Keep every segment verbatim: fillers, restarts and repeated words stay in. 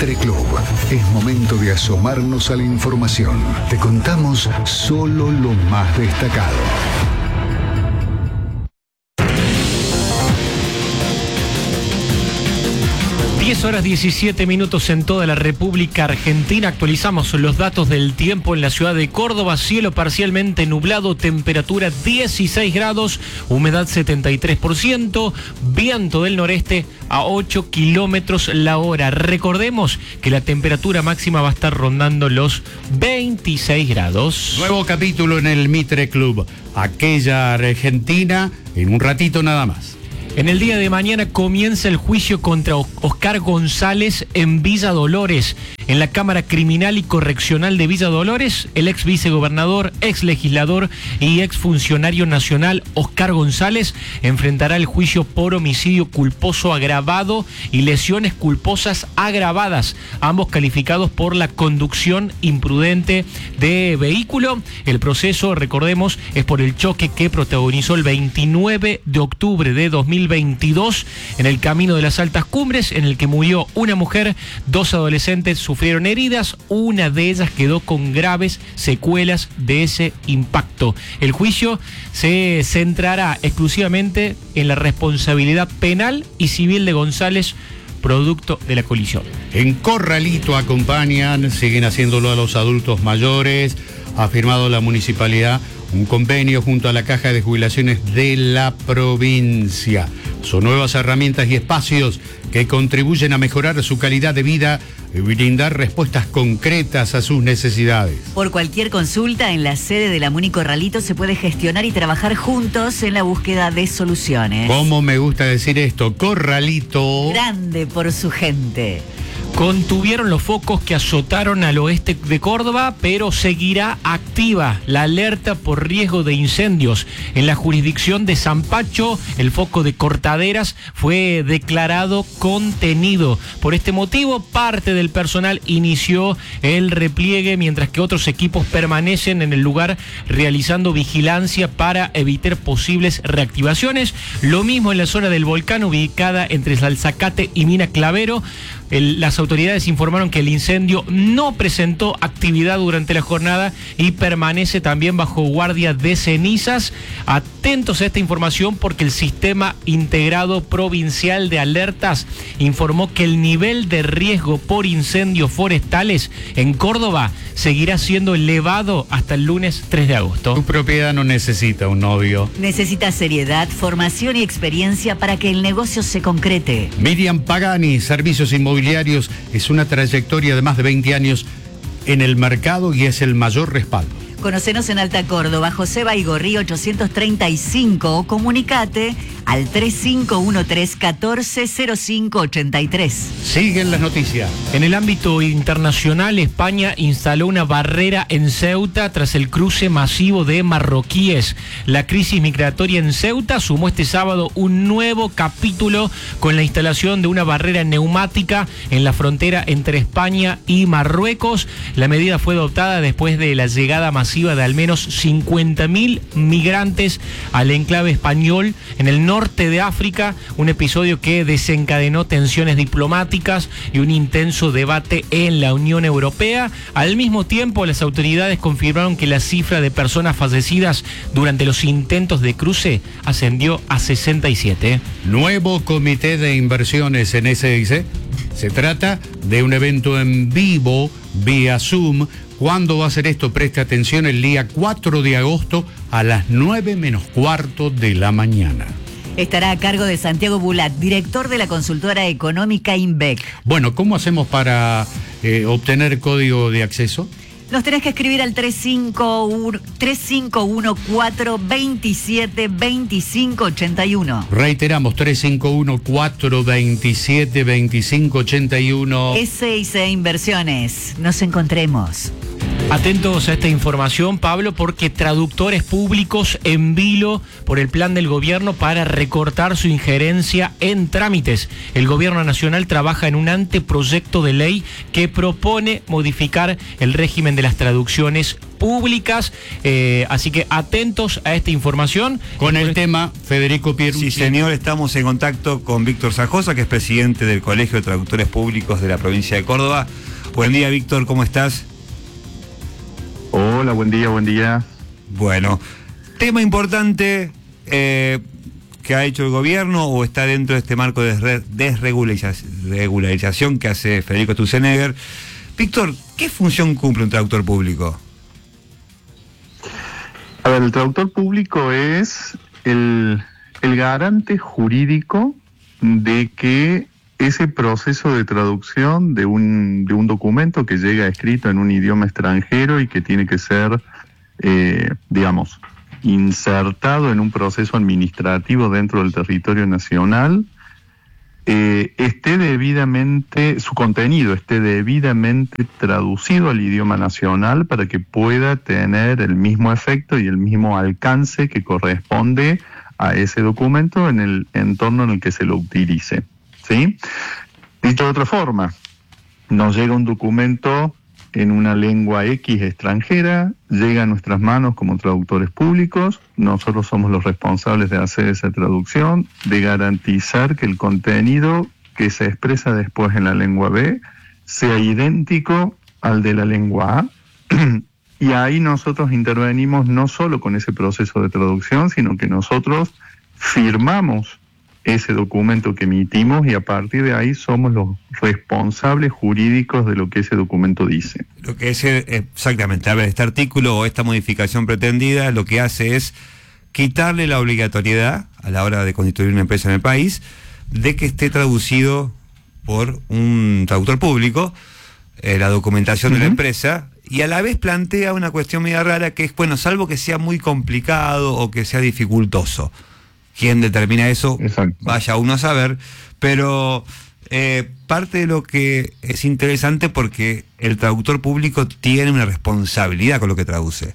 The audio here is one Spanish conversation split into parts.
Mitre Club. Es momento de asomarnos a la información. Te contamos solo lo más destacado. diez horas diecisiete minutos en toda la República Argentina. Actualizamos los datos del tiempo en la ciudad de Córdoba. Cielo parcialmente nublado, temperatura dieciséis grados, humedad setenta y tres por ciento, viento del noreste a ocho kilómetros la hora. Recordemos que la temperatura máxima va a estar rondando los veintiséis grados. Nuevo capítulo en el Mitre Club. Aquella Argentina en un ratito nada más. En el día de mañana comienza el juicio contra Oscar González en Villa Dolores. En la Cámara Criminal y Correccional de Villa Dolores, el ex vicegobernador, ex legislador y ex funcionario nacional Oscar González enfrentará el juicio por homicidio culposo agravado y lesiones culposas agravadas, ambos calificados por la conducción imprudente de vehículo. El proceso, recordemos, es por el choque que protagonizó el veintinueve de octubre de dos mil veintidós en el Camino de las Altas Cumbres, en el que murió una mujer, dos adolescentes sufrieron heridas, una de ellas quedó con graves secuelas de ese impacto. El juicio se centrará exclusivamente en la responsabilidad penal y civil de González, producto de la colisión. En Corralito acompañan, siguen haciéndolo a los adultos mayores. Ha firmado la municipalidad un convenio junto a la Caja de Jubilaciones de la provincia. Son nuevas herramientas y espacios que contribuyen a mejorar su calidad de vida y brindar respuestas concretas a sus necesidades. Por cualquier consulta en la sede de la Muni Corralito se puede gestionar y trabajar juntos en la búsqueda de soluciones. ¿Cómo me gusta decir esto? Corralito. Grande por su gente. Contuvieron los focos que azotaron al oeste de Córdoba, pero seguirá activa la alerta por riesgo de incendios. En la jurisdicción de Zampacho, el foco de Cortaderas fue declarado contenido. Por este motivo, parte del personal inició el repliegue, mientras que otros equipos permanecen en el lugar realizando vigilancia para evitar posibles reactivaciones. Lo mismo en la zona del volcán, ubicada entre Salzacate y Mina Clavero. El, las autoridades informaron que el incendio no presentó actividad durante la jornada y permanece también bajo guardia de cenizas. Atentos a esta información porque el Sistema Integrado Provincial de Alertas informó que el nivel de riesgo por incendios forestales en Córdoba seguirá siendo elevado hasta el lunes tres de agosto. Tu propiedad no necesita un novio. Necesita seriedad, formación y experiencia para que el negocio se concrete. Miriam Pagani, Servicios Inmobiliarios, es una trayectoria de más de veinte años en el mercado y es el mayor respaldo. Conocenos en Alta Córdoba, José Baigorri ochocientos treinta y cinco o comunicate al tres cinco uno tres, uno cuatro cero cinco ocho tres. Siguen las noticias. En el ámbito internacional, España instaló una barrera en Ceuta tras el cruce masivo de marroquíes. La crisis migratoria en Ceuta sumó este sábado un nuevo capítulo con la instalación de una barrera neumática en la frontera entre España y Marruecos. La medida fue adoptada después de la llegada masiva de al menos cincuenta mil migrantes al enclave español en el norte de África, un episodio que desencadenó tensiones diplomáticas y un intenso debate en la Unión Europea. Al mismo tiempo, las autoridades confirmaron que la cifra de personas fallecidas durante los intentos de cruce ascendió a sesenta y siete. Nuevo comité de inversiones en S I C. Se trata de un evento en vivo vía Zoom. ¿Cuándo va a ser esto? Preste atención, el día cuatro de agosto a las nueve menos cuarto de la mañana. Estará a cargo de Santiago Bulat, director de la consultora económica INVEC. Bueno, ¿cómo hacemos para eh, obtener código de acceso? Nos tenés que escribir al tres cinco uno cuatro dos siete dos cinco ocho uno. Reiteramos, tres cinco uno cuatro dos siete dos cinco ocho uno. S I C Inversiones. Nos encontremos. Atentos a esta información, Pablo, porque traductores públicos en vilo por el plan del gobierno para recortar su injerencia en trámites. El gobierno nacional trabaja en un anteproyecto de ley que propone modificar el régimen de las traducciones públicas, eh, así que atentos a esta información. Con el tema, Federico Pierucci. Sí, señor, estamos en contacto con Víctor Sajosa, que es presidente del Colegio de Traductores Públicos de la provincia de Córdoba. Buen día, Víctor, ¿cómo estás? Hola, buen día, buen día. Bueno, tema importante eh, que ha hecho el gobierno o está dentro de este marco de desregularización que hace Federico Sturzenegger. Víctor, ¿qué función cumple un traductor público? A ver, el traductor público es el, el garante jurídico de que ese proceso de traducción de un, de un documento que llega escrito en un idioma extranjero y que tiene que ser, eh, digamos, insertado en un proceso administrativo dentro del territorio nacional, eh, esté debidamente, su contenido esté debidamente traducido al idioma nacional para que pueda tener el mismo efecto y el mismo alcance que corresponde a ese documento en el entorno en el que se lo utilice. ¿Sí? Dicho de otra forma, nos llega un documento en una lengua X extranjera, llega a nuestras manos como traductores públicos, nosotros somos los responsables de hacer esa traducción, de garantizar que el contenido que se expresa después en la lengua B sea idéntico al de la lengua A, y ahí nosotros intervenimos no solo con ese proceso de traducción, sino que nosotros firmamos ese documento que emitimos y a partir de ahí somos los responsables jurídicos de lo que ese documento dice. Lo que es exactamente, a ver, este artículo o esta modificación pretendida lo que hace es quitarle la obligatoriedad a la hora de constituir una empresa en el país de que esté traducido por un traductor público eh, la documentación uh-huh. de la empresa, y a la vez plantea una cuestión media rara que es, bueno, salvo que sea muy complicado o que sea dificultoso. ¿Quién determina eso? Exacto. Vaya uno a saber, pero eh, parte de lo que es interesante porque el traductor público tiene una responsabilidad con lo que traduce.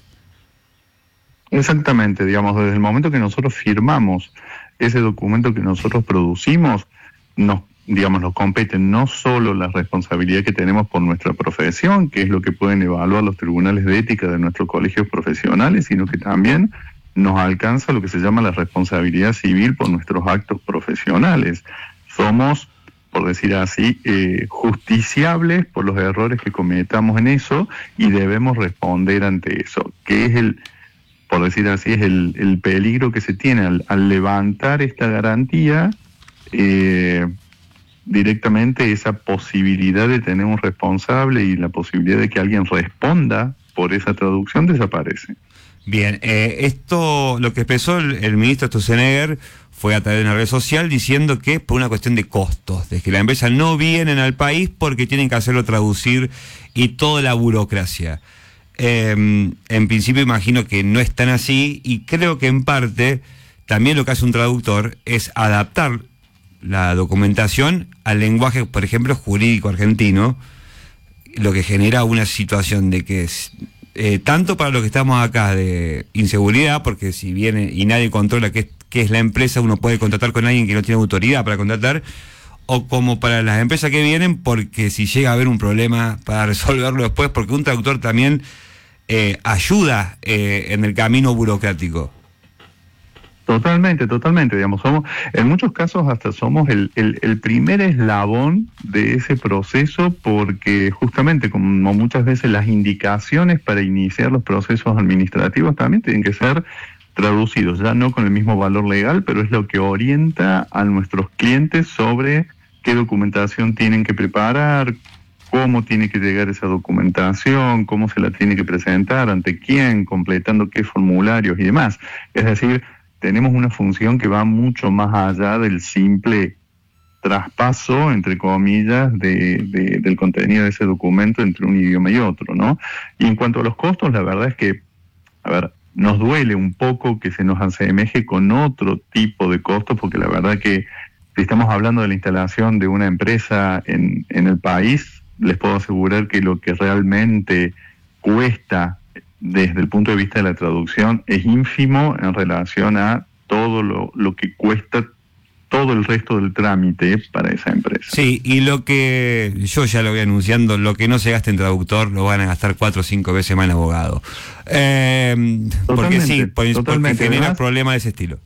Exactamente, digamos, desde el momento que nosotros firmamos ese documento que nosotros producimos, nos, digamos, nos compete no solo la responsabilidad que tenemos por nuestra profesión, que es lo que pueden evaluar los tribunales de ética de nuestros colegios profesionales, sino que también nos alcanza lo que se llama la responsabilidad civil por nuestros actos profesionales. Somos, por decir así, eh, justiciables por los errores que cometamos en eso y debemos responder ante eso, que es el, por decir así, es el, el peligro que se tiene al, al levantar esta garantía, eh, directamente esa posibilidad de tener un responsable y la posibilidad de que alguien responda por esa traducción desaparece. Bien, eh, esto, lo que expresó el, el ministro Sturzenegger fue a través de una red social diciendo que es por una cuestión de costos, de que las empresas no vienen al país porque tienen que hacerlo traducir y toda la burocracia. Eh, en principio imagino que no es tan así y creo que en parte también lo que hace un traductor es adaptar la documentación al lenguaje, por ejemplo, jurídico argentino, lo que genera una situación de que es... Eh, tanto para los que estamos acá de inseguridad, porque si viene y nadie controla qué, qué es la empresa, uno puede contratar con alguien que no tiene autoridad para contratar, o como para las empresas que vienen, porque si llega a haber un problema para resolverlo después, porque un traductor también eh, ayuda eh, en el camino burocrático. Totalmente, totalmente, digamos, somos, en muchos casos hasta somos el, el, el primer eslabón de ese proceso porque justamente como muchas veces las indicaciones para iniciar los procesos administrativos también tienen que ser traducidos, ya no con el mismo valor legal, pero es lo que orienta a nuestros clientes sobre qué documentación tienen que preparar, cómo tiene que llegar esa documentación, cómo se la tiene que presentar, ante quién, completando qué formularios y demás. Es decir, tenemos una función que va mucho más allá del simple traspaso, entre comillas, de, de, del contenido de ese documento entre un idioma y otro, ¿no? Y en cuanto a los costos, la verdad es que, a ver, nos duele un poco que se nos asemeje con otro tipo de costos, porque la verdad que si estamos hablando de la instalación de una empresa en, en el país, les puedo asegurar que lo que realmente cuesta desde el punto de vista de la traducción es ínfimo en relación a todo lo, lo que cuesta todo el resto del trámite para esa empresa. Sí, y lo que yo ya lo voy anunciando, lo que no se gasta en traductor lo van a gastar cuatro o cinco veces más en abogado. Eh, porque sí, porque, porque genera además, problemas de ese estilo.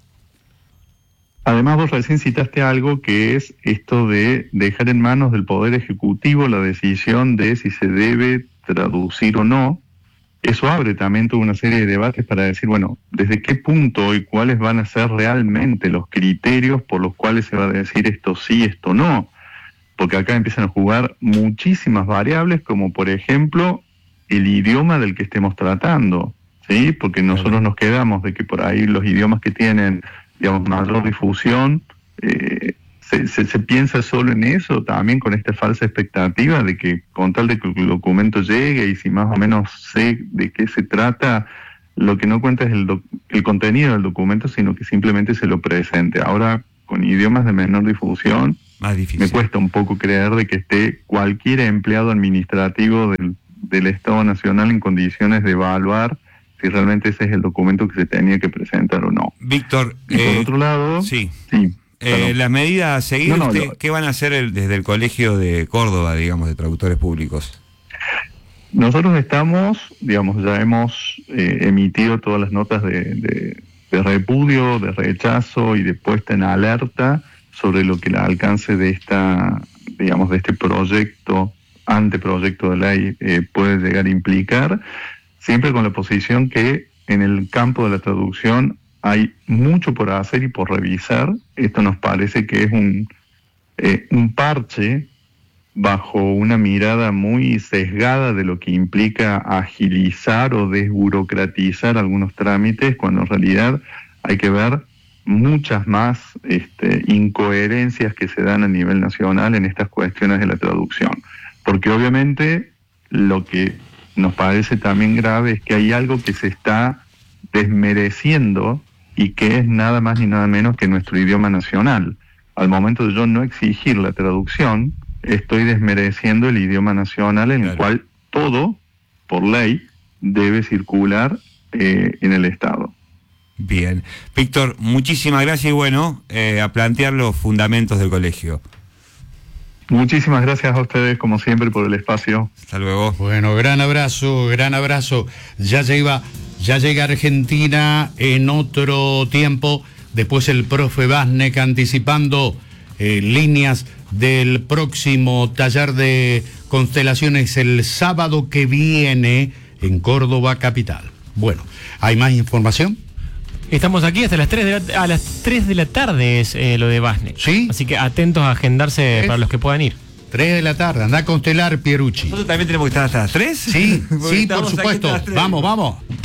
Además, vos recién citaste algo que es esto de dejar en manos del Poder Ejecutivo la decisión de si se debe traducir o no. Eso abre también toda una serie de debates para decir, bueno, ¿desde qué punto y cuáles van a ser realmente los criterios por los cuales se va a decir esto sí, esto no? Porque acá empiezan a jugar muchísimas variables, como por ejemplo el idioma del que estemos tratando, ¿sí? Porque nosotros nos quedamos de que por ahí los idiomas que tienen, digamos, mayor difusión, eh, Se, se, se piensa solo en eso, también con esta falsa expectativa de que con tal de que el documento llegue y si más o menos sé de qué se trata, lo que no cuenta es el, doc, el contenido del documento, sino que simplemente se lo presente. Ahora, con idiomas de menor difusión, más difícil. Me cuesta un poco creer de que esté cualquier empleado administrativo del, del Estado Nacional en condiciones de evaluar si realmente ese es el documento que se tenía que presentar o no. Víctor, y por eh, otro lado, sí. sí Eh, las medidas a seguir, no, no, usted, lo... ¿qué van a hacer el, desde el Colegio de Córdoba, digamos, de traductores públicos? Nosotros estamos, digamos, ya hemos eh, emitido todas las notas de, de, de repudio, de rechazo y de puesta en alerta sobre lo que el alcance de esta, digamos, de este proyecto, anteproyecto de ley eh, puede llegar a implicar, siempre con la posición que en el campo de la traducción hay mucho por hacer y por revisar. Esto nos parece que es un, eh, un parche bajo una mirada muy sesgada de lo que implica agilizar o desburocratizar algunos trámites, cuando en realidad hay que ver muchas más este, incoherencias que se dan a nivel nacional en estas cuestiones de la traducción. Porque obviamente lo que nos parece también grave es que hay algo que se está desmereciendo y que es nada más ni nada menos que nuestro idioma nacional. Al momento de yo no exigir la traducción, estoy desmereciendo el idioma nacional en claro. el cual todo, por ley, debe circular eh, en el Estado. Bien. Víctor, muchísimas gracias y bueno, eh, a plantear los fundamentos del colegio. Muchísimas gracias a ustedes, como siempre, por el espacio. Hasta luego. Bueno, gran abrazo, gran abrazo. Ya llega, ya llega Argentina en otro tiempo. Después el profe Vaznek anticipando eh, líneas del próximo taller de constelaciones el sábado que viene en Córdoba capital. Bueno, ¿hay más información? Estamos aquí hasta las tres de la, a las tres de la tarde es eh, lo de Vaznek. ¿Sí? Así que atentos a agendarse ¿Es? para los que puedan ir. tres de la tarde, anda a constelar Pierucci. ¿Nosotros también tenemos que estar hasta las tres? Sí, sí, por supuesto. Vamos, vamos.